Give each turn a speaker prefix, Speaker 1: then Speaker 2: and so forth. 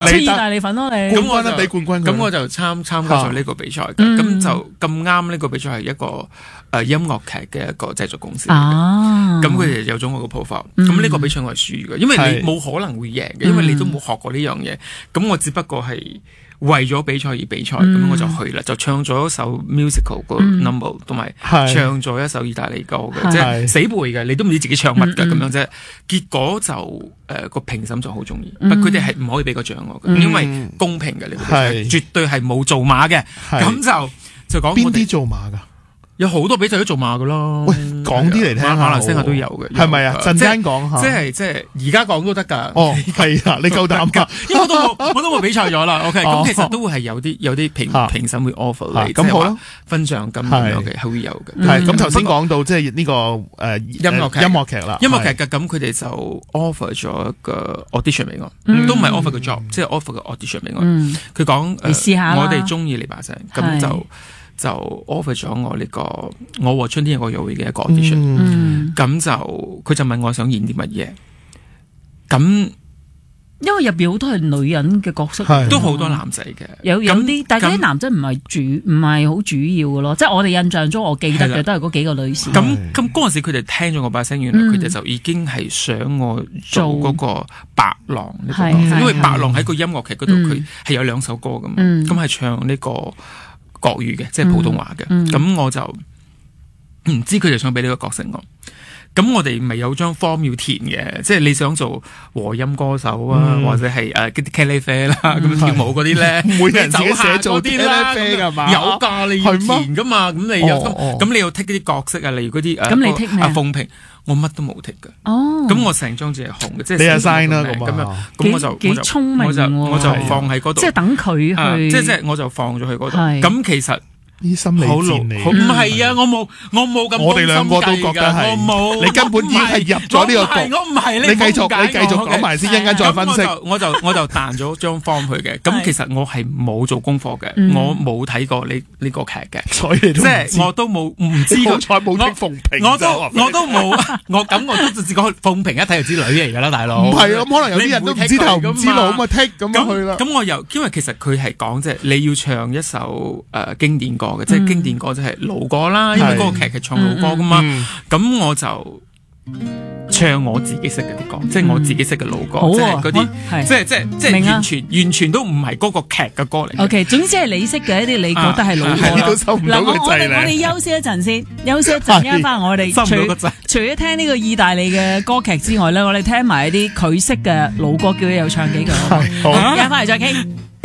Speaker 1: 出意大利粉咯，你
Speaker 2: 冠軍啦，俾冠軍。
Speaker 3: 咁我就參加咗呢個比賽嘅，咁就咁啱呢個比賽係一個音樂劇嘅一個製作公司嚟嘅，咁佢哋有咗我個 profile，咁呢個比賽我係輸嘅，因為你冇可能會贏嘅，因為你都冇學過呢樣嘢，咁我只不過係為咗比賽而比賽，咁我就去啦，就唱咗一首 musical 個 number， 同埋唱咗一首意大利歌嘅，即係死背嘅，你都唔知自己唱乜嘅咁樣啫。結果就個評審就好中意，佢哋係唔可以俾個獎我嘅，因為公平嘅，呢個比賽絕對係冇做馬嘅。咁就講
Speaker 2: 邊啲做馬噶？
Speaker 3: 有好多比賽都做馬噶咯。
Speaker 2: 喂，講啲嚟聽下。
Speaker 3: 馬來西亞都有嘅，
Speaker 2: 係咪啊？陣間講下。
Speaker 3: 即係而家講都得㗎。
Speaker 2: 哦，係啊，你夠膽㗎？
Speaker 3: 因為我都冇比賽咗啦。OK，咁其實都會係有啲評審會 offer 你，
Speaker 2: 咁好咯，
Speaker 3: 分獎金咁樣嘅，係會有嘅。
Speaker 2: 係咁頭先講到即係呢個音樂劇啦。
Speaker 3: 音樂劇嘅咁佢哋就 offer 咗一個 audition 俾我，都唔係 offer 個 job，即係 offer 個 audition 俾我。佢講
Speaker 1: 你試下啦，
Speaker 3: 我哋中意你把聲，咁就 offer 咗我呢個我和春天有個約會嘅一個 audition，咁就佢就問我想演啲乜嘢，咁
Speaker 1: 因為入邊好多係女人嘅角色，
Speaker 3: 都好多男仔嘅，
Speaker 1: 有啲，但係啲男仔唔係好主要嘅咯，即係我哋印象中我記得嘅都係嗰幾個女士。
Speaker 3: 咁嗰陣時佢哋聽咗我把聲，原來佢哋就已經係想我做嗰個白狼呢個角色，因為白狼喺個音樂劇嗰度佢係有2首歌噶嘛，咁係唱呢個國語嘅，即係普通話嘅，咁我就唔知佢哋想俾呢個角色我，咁我哋咪有張 form 要填嘅，即係你想做和音歌手啊，或者係嗰啲茄喱啡啦，咁跳舞嗰啲咧，
Speaker 2: 每人自己寫做啲啦，
Speaker 3: 有噶，你要填噶嘛，咁你有咁你要剔嗰啲角色啊，例如嗰啲
Speaker 1: 咁你剔咩？
Speaker 3: 鳳萍，我乜都冇剔噶，咁我成張紙係紅嘅，即係
Speaker 2: 你係 sign 啦
Speaker 3: 咁我就
Speaker 1: 幾聰明，
Speaker 3: 我就放喺嗰度，
Speaker 1: 即係等佢去，
Speaker 3: 即係我就放咗去嗰度，咁其實。
Speaker 2: 啲心理戰嚟，
Speaker 3: 唔係啊！我冇咁，
Speaker 2: 我哋兩個都覺得係，
Speaker 3: 我冇，
Speaker 2: 你根本已經係入咗呢個局。
Speaker 3: 我唔係，
Speaker 2: 你繼續講埋先，一陣間再分析。
Speaker 3: 我就彈咗張 form 去嘅。咁其實我係冇做功課嘅，我冇睇過呢個劇嘅，
Speaker 2: 所以即
Speaker 3: 係我都冇唔知。
Speaker 2: 好彩冇聽鳳萍，
Speaker 3: 我都冇，我都自講鳳萍一睇就知女嚟㗎啦，大佬。
Speaker 2: 唔係啊，咁可能有啲人都唔知頭唔知路咁啊剔咁樣去啦。
Speaker 3: 咁我又因為其實佢係講即係你要唱一首經典歌。即係經典歌，即係老歌啦，因為嗰個劇係唱老歌噶嘛，咁我就唱我自己識嘅啲歌，即係我自己識嘅老歌，即係嗰啲，即係完全都唔係嗰個劇嘅歌嚟。
Speaker 1: OK，總之係你識嘅一啲，你覺得係老歌啦。嗱，我哋休息一陣先，休息一陣間翻我哋除咗聽呢個意大利嘅歌劇之外咧，我哋聽埋一啲佢識嘅老歌，叫佢又唱幾句。好，而家翻嚟再傾。